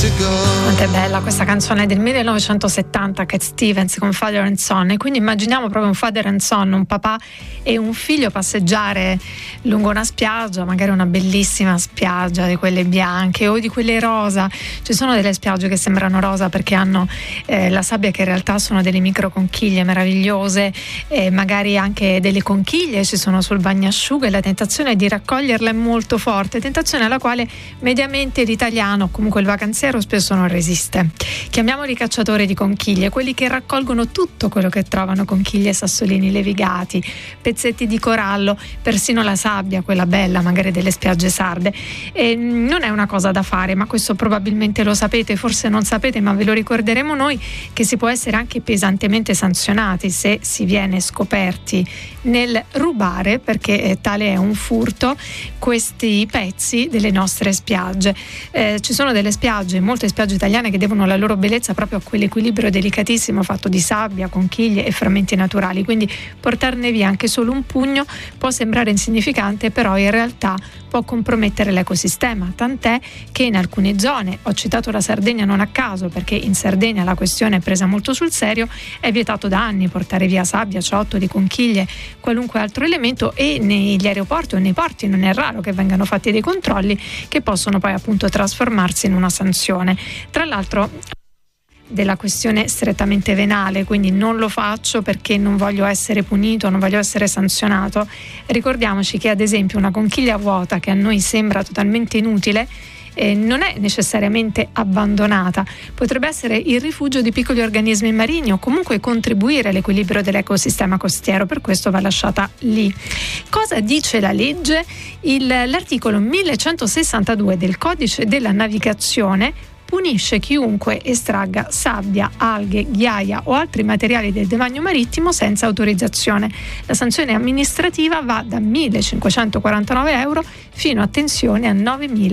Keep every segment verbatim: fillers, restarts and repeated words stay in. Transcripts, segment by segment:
Quanto è bella questa canzone del millenovecentosettanta, Cat Stevens con Father and Son, e quindi immaginiamo proprio un father and son, un papà e un figlio passeggiare lungo una spiaggia, magari una bellissima spiaggia di quelle bianche o di quelle rosa. Ci sono delle spiagge che sembrano rosa perché hanno eh, la sabbia, che in realtà sono delle micro conchiglie meravigliose, e magari anche delle conchiglie ci sono sul bagnasciuga, e la tentazione di raccoglierla è molto forte, tentazione alla quale mediamente l'italiano, comunque il vacanziero, spesso non resiste. Chiamiamoli cacciatori di conchiglie, quelli che raccolgono tutto quello che trovano: conchiglie, sassolini levigati, pezzetti di corallo, persino la sabbia, quella bella magari delle spiagge sarde. E non è una cosa da fare, ma questo probabilmente lo sapete, forse non sapete, ma ve lo ricorderemo noi, che si può essere anche pesantemente sanzionati se si viene scoperti nel rubare, perché eh, tale è un furto, questi pezzi delle nostre spiagge. Eh, ci sono delle spiagge, molte spiagge italiane, che devono la loro bellezza proprio a quell'equilibrio delicatissimo fatto di sabbia, conchiglie e frammenti naturali, quindi portarne via anche solo un pugno può sembrare insignificante, però in realtà può compromettere l'ecosistema, tant'è che in alcune zone, ho citato la Sardegna non a caso perché in Sardegna la questione è presa molto sul serio, è vietato da anni portare via sabbia, ciottoli, conchiglie, qualunque altro elemento, e negli aeroporti o nei porti non è raro che vengano fatti dei controlli che possono poi appunto trasformarsi in una sanzione. Tra l'altro, della questione strettamente venale, quindi non lo faccio perché non voglio essere punito, non voglio essere sanzionato. Ricordiamoci che ad esempio una conchiglia vuota, che a noi sembra totalmente inutile, eh, non è necessariamente abbandonata, potrebbe essere il rifugio di piccoli organismi marini o comunque contribuire all'equilibrio dell'ecosistema costiero, per questo va lasciata lì. Cosa dice la legge? Il, l'articolo millecentosessantadue del Codice della Navigazione punisce chiunque estragga sabbia, alghe, ghiaia o altri materiali del demanio marittimo senza autorizzazione. La sanzione amministrativa va da millecinquecentoquarantanove euro fino, attenzione, a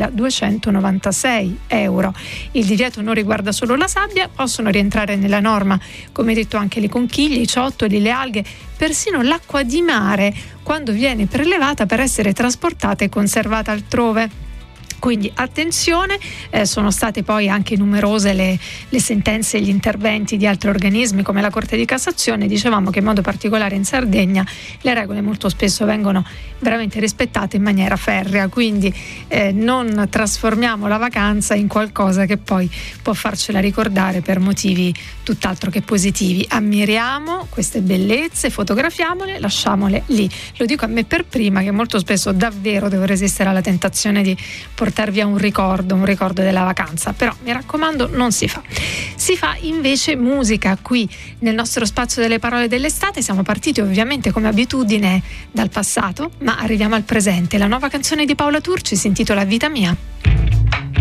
novemiladuecentonovantasei euro. Il divieto non riguarda solo la sabbia, possono rientrare nella norma, come detto, anche le conchiglie, i ciottoli, le alghe, persino l'acqua di mare quando viene prelevata per essere trasportata e conservata altrove. Quindi attenzione, eh, sono state poi anche numerose le, le sentenze e gli interventi di altri organismi come la Corte di Cassazione. Dicevamo che in modo particolare in Sardegna le regole molto spesso vengono veramente rispettate in maniera ferrea, quindi eh, non trasformiamo la vacanza in qualcosa che poi può farcela ricordare per motivi tutt'altro che positivi. Ammiriamo queste bellezze, fotografiamole, lasciamole lì. Lo dico a me per prima, che molto spesso davvero devo resistere alla tentazione di portare via un ricordo, un ricordo della vacanza, però mi raccomando non si fa. Si fa invece musica qui nel nostro spazio delle parole dell'estate. Siamo partiti ovviamente come abitudine dal passato, ma arriviamo al presente. La nuova canzone di Paola Turci si intitola Vita mia.